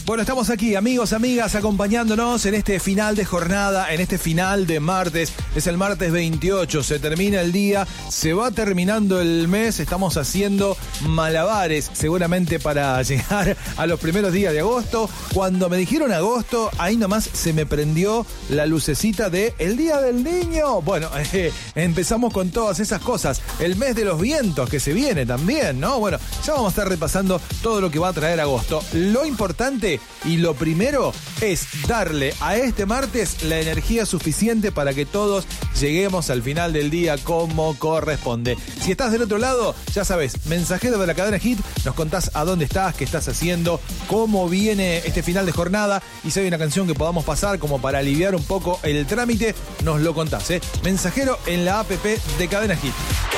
Bueno, estamos aquí, amigos, amigas, acompañándonos en este final de jornada, en este final de martes. Es el martes 28, se termina el día, se va terminando el mes, estamos haciendo malabares seguramente para llegar a los primeros días de agosto. Cuando me dijeron agosto, ahí nomás se me prendió la lucecita de el Día del Niño. Bueno, empezamos con todas esas cosas. El mes de los vientos que se viene también, ¿no? Bueno, ya vamos a estar repasando todo lo que va a traer agosto. Lo importante y lo primero es darle a este martes la energía suficiente para que todos lleguemos al final del día como corresponde. Si estás del otro lado, ya sabes, mensajero de la cadena Hit, nos contás a dónde estás, qué estás haciendo, cómo viene este final de jornada y si hay una canción que podamos pasar como para aliviar un poco el trámite, nos lo contás, ¿eh? Mensajero en la app de Cadena Hit.